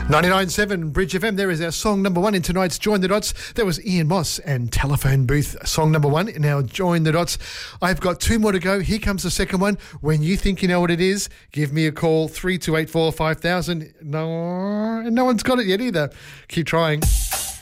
99.7 Bridge FM. There is our song number one in tonight's Join the Dots. That was Ian Moss and Telephone Booth, song number one in our Join the Dots. I've got two more to go. Here comes the second one. When you think you know what it is, give me a call, 3284 5000. No one's got it yet either. Keep trying.